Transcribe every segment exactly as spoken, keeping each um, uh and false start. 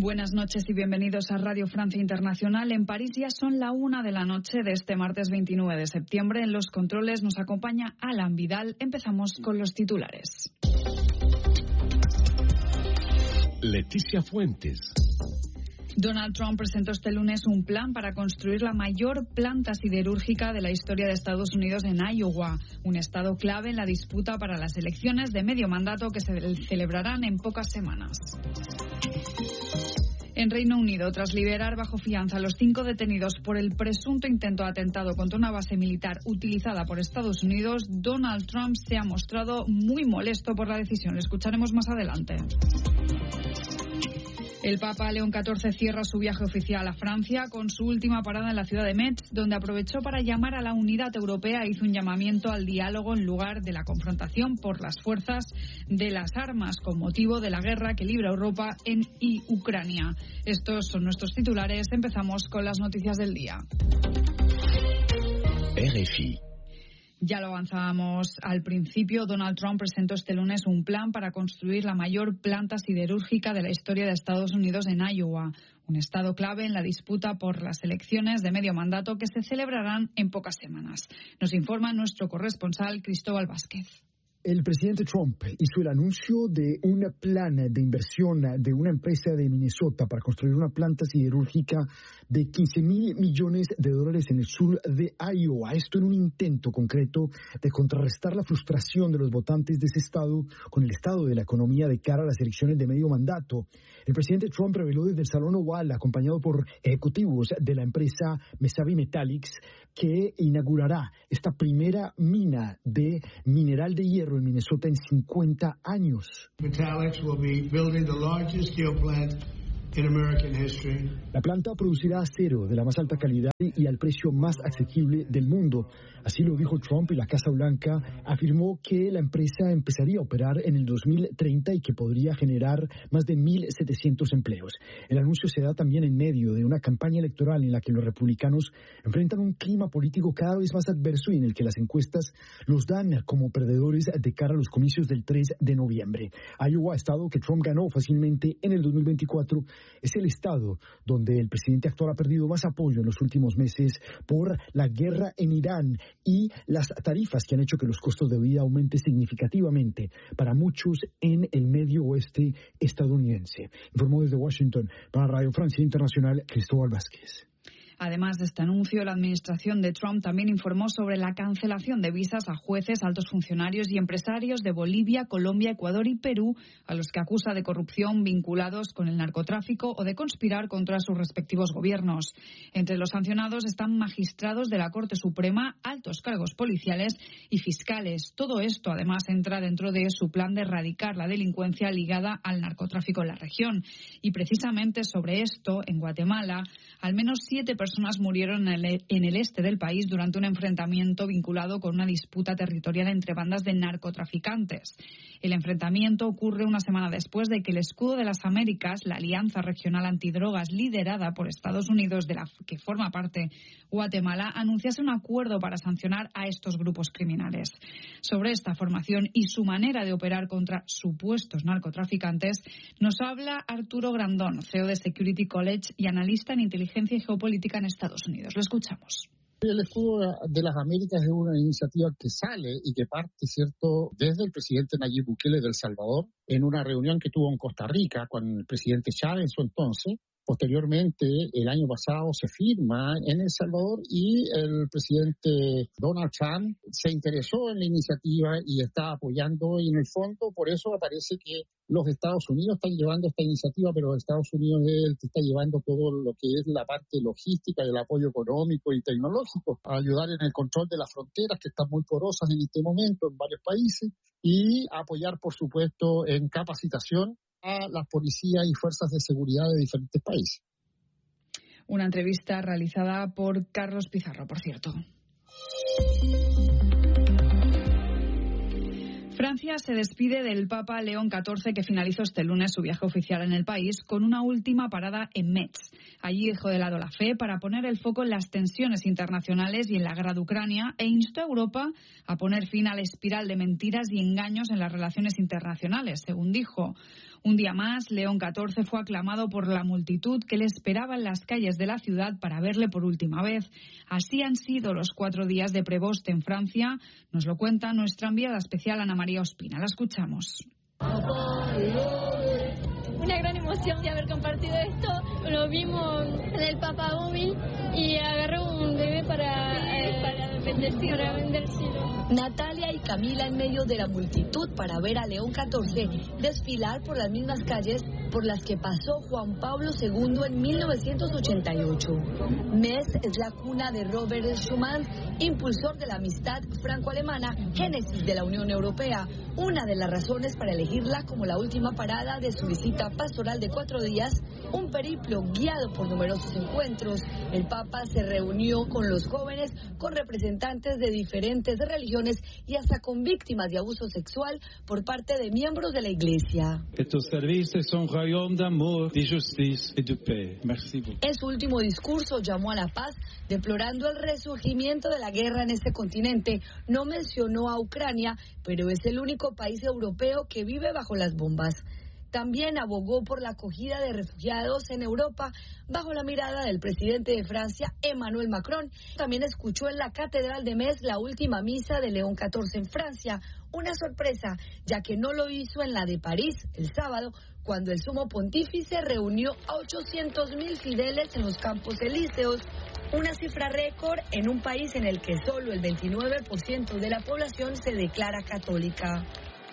Buenas noches y bienvenidos a Radio Francia Internacional. En París ya son la una de la noche de este martes veintinueve de septiembre. En los controles nos acompaña Alan Vidal. Empezamos con los titulares. Leticia Fuentes. Donald Trump presentó este lunes un plan para construir la mayor planta siderúrgica de la historia de Estados Unidos en Iowa, un estado clave en la disputa para las elecciones de medio mandato que se celebrarán en pocas semanas. En Reino Unido, tras liberar bajo fianza a los cinco detenidos por el presunto intento de atentado contra una base militar utilizada por Estados Unidos, Donald Trump se ha mostrado muy molesto por la decisión. Lo escucharemos más adelante. El Papa León catorce cierra su viaje oficial a Francia con su última parada en la ciudad de Metz, donde aprovechó para llamar a la unidad europea e hizo un llamamiento al diálogo en lugar de la confrontación por las fuerzas de las armas con motivo de la guerra que libra Europa en y Ucrania. Estos son nuestros titulares. Empezamos con las noticias del día. R F I. Ya lo avanzábamos al principio, Donald Trump presentó este lunes un plan para construir la mayor planta siderúrgica de la historia de Estados Unidos en Iowa, un estado clave en la disputa por las elecciones de medio mandato que se celebrarán en pocas semanas. Nos informa nuestro corresponsal Cristóbal Vázquez. El presidente Trump hizo el anuncio de un plan de inversión de una empresa de Minnesota para construir una planta siderúrgica de quince mil millones de dólares en el sur de Iowa. Esto en un intento concreto de contrarrestar la frustración de los votantes de ese estado con el estado de la economía de cara a las elecciones de medio mandato. El presidente Trump reveló desde el Salón Oval, acompañado por ejecutivos de la empresa Mesabi Metallics, que inaugurará esta primera mina de mineral de hierro en Minnesota en cincuenta años. Metallics will be building the largest steel plant in American history. La planta producirá acero de la más alta calidad y al precio más asequible del mundo. Así lo dijo Trump, y la Casa Blanca afirmó que la empresa empezaría a operar en el dos mil treinta y que podría generar más de mil setecientos empleos. El anuncio se da también en medio de una campaña electoral en la que los republicanos enfrentan un clima político cada vez más adverso y en el que las encuestas los dan como perdedores de cara a los comicios del tres de noviembre. Iowa, estado que Trump ganó fácilmente en el dos mil veinticuatro, es el estado donde el presidente actual ha perdido más apoyo en los últimos meses por la guerra en Irán y las tarifas que han hecho que los costos de vida aumenten significativamente para muchos en el medio oeste estadounidense. Informó desde Washington para Radio Francia Internacional, Cristóbal Vázquez. Además de este anuncio, la administración de Trump también informó sobre la cancelación de visas a jueces, altos funcionarios y empresarios de Bolivia, Colombia, Ecuador y Perú, a los que acusa de corrupción vinculados con el narcotráfico o de conspirar contra sus respectivos gobiernos. Entre los sancionados están magistrados de la Corte Suprema, altos cargos policiales y fiscales. Todo esto, además, entra dentro de su plan de erradicar la delincuencia ligada al narcotráfico en la región. Y precisamente sobre esto, en Guatemala, al menos siete personas personas murieron en el, en el este del país durante un enfrentamiento vinculado con una disputa territorial entre bandas de narcotraficantes. El enfrentamiento ocurre una semana después de que el Escudo de las Américas, la alianza regional antidrogas liderada por Estados Unidos, de la que forma parte Guatemala, anunciase un acuerdo para sancionar a estos grupos criminales. Sobre esta formación y su manera de operar contra supuestos narcotraficantes, nos habla Arturo Grandón, C E O de Security College y analista en inteligencia y geopolítica en Estados Unidos. Lo escuchamos. El Escudo de las Américas es una iniciativa que sale y que parte, ¿cierto?, desde el presidente Nayib Bukele de El Salvador, en una reunión que tuvo en Costa Rica con el presidente Chávez en su entonces. Posteriormente, el año pasado se firma en El Salvador y el presidente Donald Trump se interesó en la iniciativa y está apoyando, y en el fondo por eso aparece que los Estados Unidos están llevando esta iniciativa, pero Estados Unidos es el que está llevando todo lo que es la parte logística, el apoyo económico y tecnológico, a ayudar en el control de las fronteras que están muy porosas en este momento en varios países, y apoyar, por supuesto, en capacitación a las policías y fuerzas de seguridad de diferentes países. Una entrevista realizada por Carlos Pizarro, por cierto. Francia se despide del Papa León catorce, que finalizó este lunes su viaje oficial en el país con una última parada en Metz. Allí dejó de lado la fe para poner el foco en las tensiones internacionales y en la guerra de Ucrania, e instó a Europa a poner fin a la espiral de mentiras y engaños en las relaciones internacionales, según dijo. Un día más, León catorce fue aclamado por la multitud que le esperaba en las calles de la ciudad para verle por última vez. Así han sido los cuatro días de Prevost en Francia. Nos lo cuenta nuestra enviada especial Ana María Ospina. La escuchamos. Una gran emoción de haber compartido esto. Lo vimos en el Papa Móvil y agarró un bebé para, eh, para bendecirlo. Para bendecirlo. Natalia y Camila en medio de la multitud para ver a León catorce desfilar por las mismas calles por las que pasó Juan Pablo segundo en mil novecientos ochenta y ocho. Metz es la cuna de Robert Schuman, impulsor de la amistad franco-alemana, génesis de la Unión Europea, una de las razones para elegirla como la última parada de su visita pastoral de cuatro días, un periplo guiado por numerosos encuentros. El Papa se reunió con los jóvenes, con representantes de diferentes religiones y hasta con víctimas de abuso sexual por parte de miembros de la Iglesia. En su último discurso llamó a la paz, deplorando el resurgimiento de la guerra en este continente. No mencionó a Ucrania, pero es el único país europeo que vive bajo las bombas. También abogó por la acogida de refugiados en Europa bajo la mirada del presidente de Francia, Emmanuel Macron. También escuchó en la Catedral de Metz la última misa de León catorce en Francia. Una sorpresa, ya que no lo hizo en la de París el sábado, cuando el sumo pontífice reunió a ochocientos mil fieles en los Campos Elíseos. Una cifra récord en un país en el que solo el veintinueve por ciento de la población se declara católica.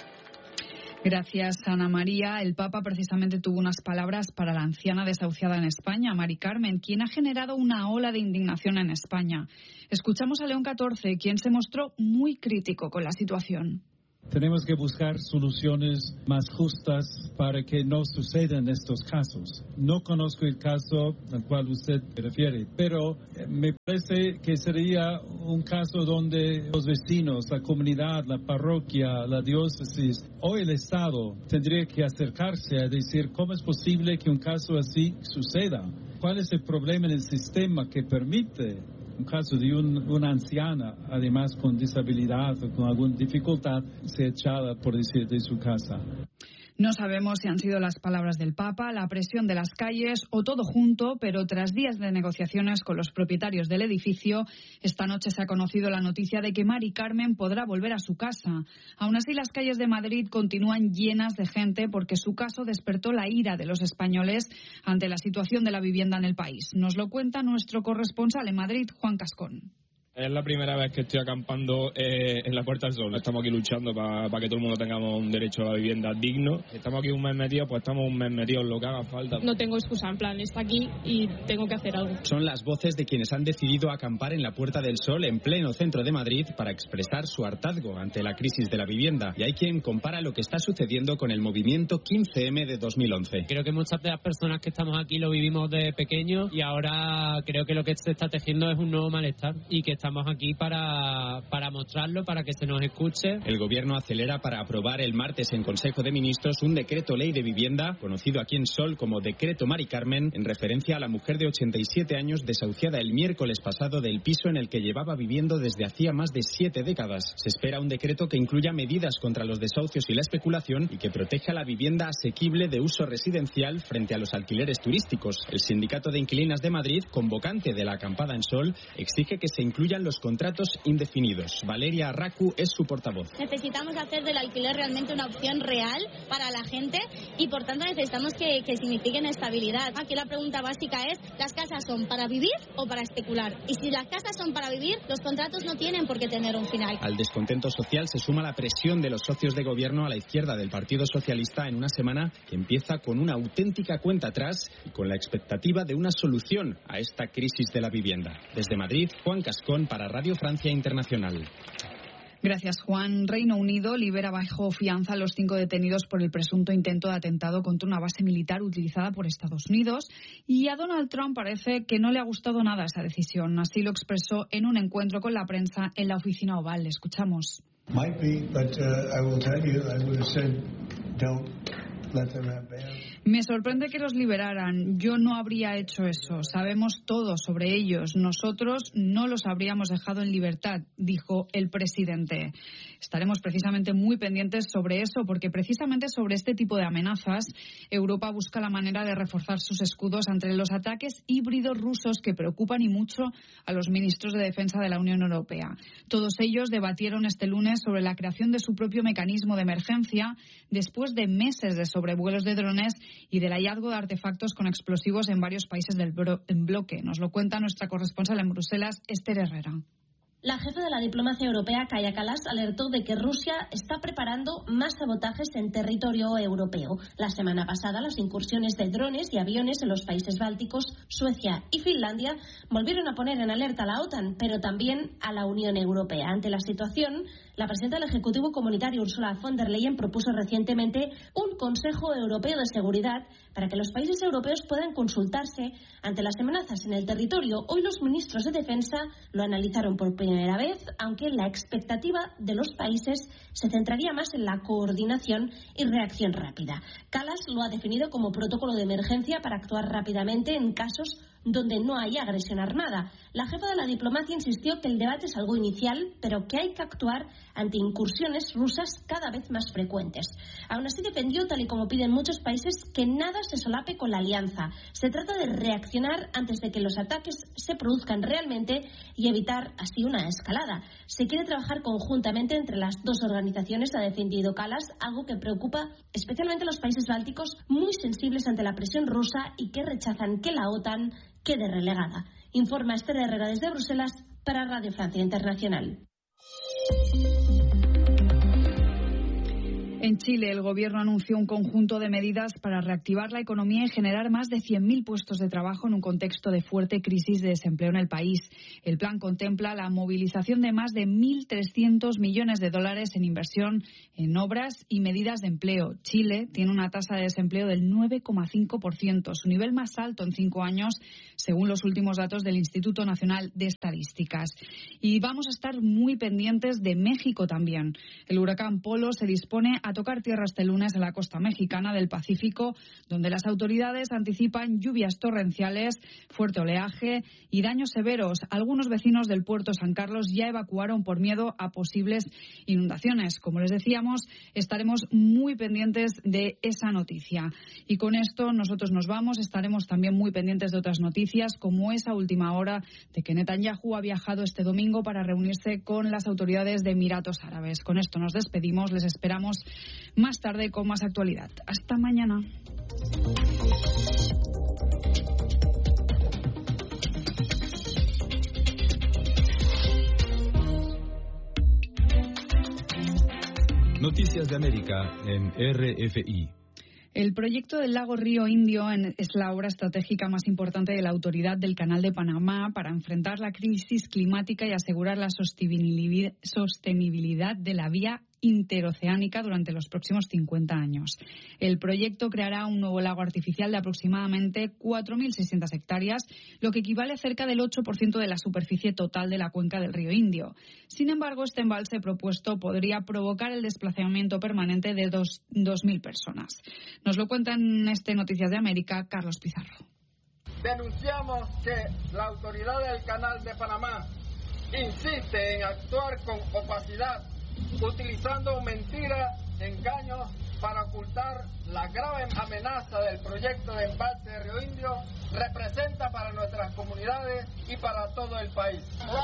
Gracias, Ana María. El Papa precisamente tuvo unas palabras para la anciana desahuciada en España, Mari Carmen, quien ha generado una ola de indignación en España. Escuchamos a León catorce, quien se mostró muy crítico con la situación. Tenemos que buscar soluciones más justas para que no sucedan estos casos. No conozco el caso al cual usted se refiere, pero me parece que sería un caso donde los vecinos, la comunidad, la parroquia, la diócesis o el Estado tendría que acercarse a decir cómo es posible que un caso así suceda. ¿Cuál es el problema en el sistema que permite un caso de un, una anciana, además con disabilidad o con alguna dificultad, ser echada, por decir, de su casa? No sabemos si han sido las palabras del Papa, la presión de las calles o todo junto, pero tras días de negociaciones con los propietarios del edificio, esta noche se ha conocido la noticia de que Mari Carmen podrá volver a su casa. Aún así, las calles de Madrid continúan llenas de gente porque su caso despertó la ira de los españoles ante la situación de la vivienda en el país. Nos lo cuenta nuestro corresponsal en Madrid, Juan Cascón. Es la primera vez que estoy acampando eh, en la Puerta del Sol. Estamos aquí luchando para pa que todo el mundo tengamos un derecho a la vivienda digno. Estamos aquí un mes metidos, pues estamos un mes metidos en lo que haga falta. No tengo excusa, en plan, está aquí y tengo que hacer algo. Son las voces de quienes han decidido acampar en la Puerta del Sol en pleno centro de Madrid para expresar su hartazgo ante la crisis de la vivienda. Y hay quien compara lo que está sucediendo con el movimiento quince eme de dos mil once. Creo que muchas de las personas que estamos aquí lo vivimos de pequeños y ahora creo que lo que se está tejiendo es un nuevo malestar y que estamos aquí para, para mostrarlo, para que se nos escuche. El gobierno acelera para aprobar el martes en Consejo de Ministros un decreto ley de vivienda, conocido aquí en Sol como Decreto Mari Carmen, en referencia a la mujer de ochenta y siete años desahuciada el miércoles pasado del piso en el que llevaba viviendo desde hacía más de siete décadas. Se espera un decreto que incluya medidas contra los desahucios y la especulación y que proteja la vivienda asequible de uso residencial frente a los alquileres turísticos. El Sindicato de Inquilinas de Madrid, convocante de la acampada en Sol, exige que se incluyan los contratos indefinidos. Valeria Arracu es su portavoz. Necesitamos hacer del alquiler realmente una opción real para la gente y por tanto necesitamos que, que signifiquen estabilidad. Aquí la pregunta básica es, ¿las casas son para vivir o para especular? Y si las casas son para vivir, los contratos no tienen por qué tener un final. Al descontento social se suma la presión de los socios de gobierno a la izquierda del Partido Socialista en una semana que empieza con una auténtica cuenta atrás y con la expectativa de una solución a esta crisis de la vivienda. Desde Madrid, Juan Cascón para Radio Francia Internacional. Gracias, Juan. Reino Unido libera bajo fianza a los cinco detenidos por el presunto intento de atentado contra una base militar utilizada por Estados Unidos. Y a Donald Trump parece que no le ha gustado nada esa decisión. Así lo expresó en un encuentro con la prensa en la oficina Oval. Le escuchamos. Might be, but uh, I will tell you, I would have said, don't let them have bail. Me sorprende que los liberaran. Yo no habría hecho eso. Sabemos todo sobre ellos. Nosotros no los habríamos dejado en libertad, dijo el presidente. Estaremos precisamente muy pendientes sobre eso, porque precisamente sobre este tipo de amenazas, Europa busca la manera de reforzar sus escudos ante los ataques híbridos rusos que preocupan y mucho a los ministros de defensa de la Unión Europea. Todos ellos debatieron este lunes sobre la creación de su propio mecanismo de emergencia después de meses de sobrevuelos de drones y del hallazgo de artefactos con explosivos en varios países del bro- en bloque. Nos lo cuenta nuestra corresponsal en Bruselas, Esther Herrera. La jefa de la diplomacia europea, Kaja Kallas, alertó de que Rusia está preparando más sabotajes en territorio europeo. La semana pasada, las incursiones de drones y aviones en los países bálticos, Suecia y Finlandia volvieron a poner en alerta a la OTAN, pero también a la Unión Europea. Ante la situación, la presidenta del Ejecutivo Comunitario, Ursula von der Leyen, propuso recientemente un Consejo Europeo de Seguridad para que los países europeos puedan consultarse ante las amenazas en el territorio. Hoy los ministros de Defensa lo analizaron por primera vez, aunque la expectativa de los países se centraría más en la coordinación y reacción rápida. Kallas lo ha definido como protocolo de emergencia para actuar rápidamente en casos donde no haya agresión armada. La jefa de la diplomacia insistió que el debate es algo inicial, pero que hay que actuar ante incursiones rusas cada vez más frecuentes. Aún así defendió, tal y como piden muchos países, que nada se solape con la alianza. Se trata de reaccionar antes de que los ataques se produzcan realmente y evitar así una escalada. Se quiere trabajar conjuntamente entre las dos organizaciones, ha defendido Kallas, algo que preocupa especialmente a los países bálticos, muy sensibles ante la presión rusa y que rechazan que la OTAN quede relegada. Informa Esther Herrera desde Bruselas para Radio Francia Internacional. En Chile, el Gobierno anunció un conjunto de medidas para reactivar la economía y generar más de cien mil puestos de trabajo en un contexto de fuerte crisis de desempleo en el país. El plan contempla la movilización de más de mil trescientos millones de dólares en inversión en obras y medidas de empleo. Chile tiene una tasa de desempleo del nueve coma cinco por ciento, su nivel más alto en cinco años, según los últimos datos del Instituto Nacional de Estadísticas. Y vamos a estar muy pendientes de México también. El huracán Polo se dispone a tocar tierra este lunes en la costa mexicana del Pacífico, donde las autoridades anticipan lluvias torrenciales, fuerte oleaje y daños severos. Algunos vecinos del puerto San Carlos ya evacuaron por miedo a posibles inundaciones. Como les decíamos, estaremos muy pendientes de esa noticia. Y con esto nosotros nos vamos. Estaremos también muy pendientes de otras noticias, como esa última hora de que Netanyahu ha viajado este domingo para reunirse con las autoridades de Emiratos Árabes. Con esto nos despedimos. Les esperamos más tarde con más actualidad. Hasta mañana. Noticias de América en R F I. El proyecto del lago Río Indio es la obra estratégica más importante de la Autoridad del Canal de Panamá para enfrentar la crisis climática y asegurar la sostenibilidad de la vía interoceánica durante los próximos cincuenta años. El proyecto creará un nuevo lago artificial de aproximadamente cuatro mil seiscientas hectáreas, lo que equivale a cerca del ocho por ciento de la superficie total de la cuenca del río Indio. Sin embargo, este embalse propuesto podría provocar el desplazamiento permanente de dos mil personas. Nos lo cuenta en este Noticias de América Carlos Pizarro. Denunciamos que la Autoridad del Canal de Panamá insiste en actuar con opacidad, utilizando mentiras, engaños para ocultar la grave amenaza del proyecto de embalse de Río Indio representa para nuestras comunidades y para todo el país.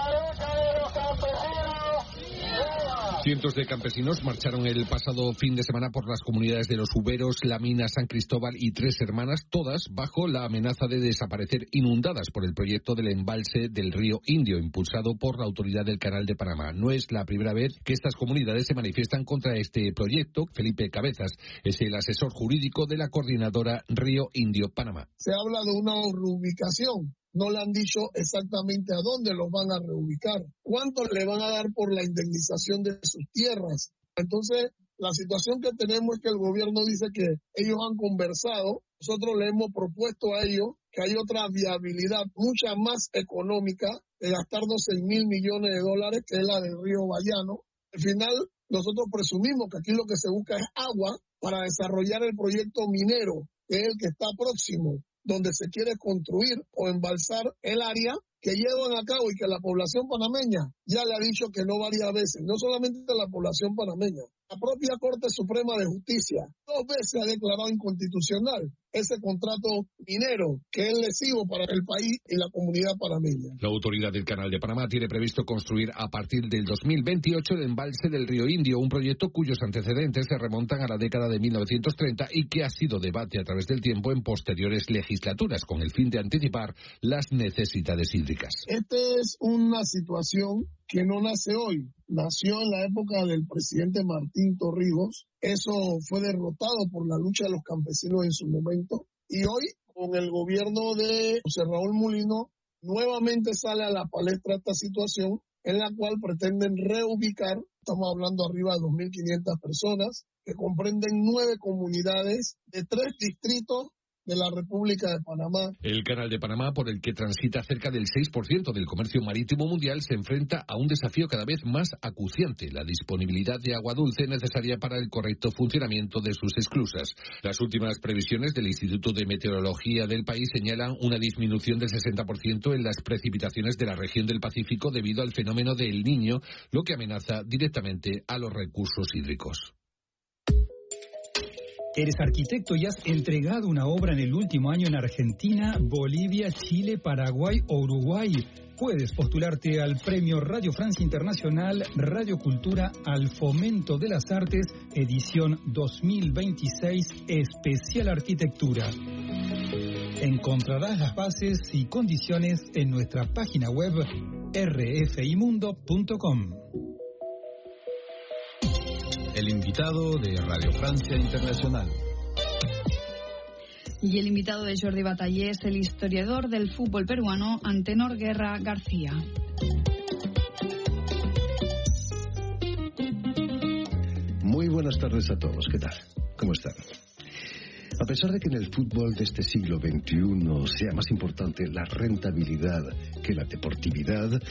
Cientos de campesinos marcharon el pasado fin de semana por las comunidades de Los Uberos, La Mina, San Cristóbal y Tres Hermanas, todas bajo la amenaza de desaparecer inundadas por el proyecto del embalse del río Indio, impulsado por la Autoridad del Canal de Panamá. No es la primera vez que estas comunidades se manifiestan contra este proyecto. Felipe Cabezas es el asesor jurídico de la coordinadora Río Indio Panamá. Se habla de una reubicación. No le han dicho exactamente a dónde los van a reubicar, cuánto le van a dar por la indemnización de sus tierras. Entonces, la situación que tenemos es que el gobierno dice que ellos han conversado, nosotros le hemos propuesto a ellos que hay otra viabilidad mucha más económica de gastar doce mil millones de dólares, que es la del río Bayano. Al final, nosotros presumimos que aquí lo que se busca es agua, para desarrollar el proyecto minero, que es el que está próximo, donde se quiere construir o embalsar el área, que llevan a cabo y que la población panameña ya le ha dicho que no varias veces, no solamente la población panameña, la propia Corte Suprema de Justicia dos veces ha declarado inconstitucional ese contrato minero que es lesivo para el país y la comunidad panameña. La autoridad del Canal de Panamá tiene previsto construir a partir del dos mil veintiocho el embalse del río Indio, un proyecto cuyos antecedentes se remontan a la década de mil novecientos treinta y que ha sido debate a través del tiempo en posteriores legislaturas con el fin de anticipar las necesidades hídricas. Esta es una situación que no nace hoy, nació en la época del presidente Martín Torrijos. Eso fue derrotado por la lucha de los campesinos en su momento, y hoy con el gobierno de José Raúl Mulino nuevamente sale a la palestra esta situación en la cual pretenden reubicar, estamos hablando arriba de dos mil quinientas personas, que comprenden nueve comunidades de tres distritos de la República de Panamá. El Canal de Panamá, por el que transita cerca del seis por ciento del comercio marítimo mundial, se enfrenta a un desafío cada vez más acuciante: la disponibilidad de agua dulce necesaria para el correcto funcionamiento de sus esclusas. Las últimas previsiones del Instituto de Meteorología del país señalan una disminución del sesenta por ciento en las precipitaciones de la región del Pacífico debido al fenómeno del Niño, lo que amenaza directamente a los recursos hídricos. Eres arquitecto y has entregado una obra en el último año en Argentina, Bolivia, Chile, Paraguay o Uruguay. Puedes postularte al Premio Radio Francia Internacional Radio Cultura al Fomento de las Artes, edición dos mil veintiséis, especial arquitectura. Encontrarás las bases y condiciones en nuestra página web r f i mundo punto com. El invitado de Radio Francia Internacional. Y el invitado de Jordi Batallé es el historiador del fútbol peruano Antenor Guerra García. Muy buenas tardes a todos. ¿Qué tal? ¿Cómo están? A pesar de que en el fútbol de este siglo veintiuno sea más importante la rentabilidad que la deportividad,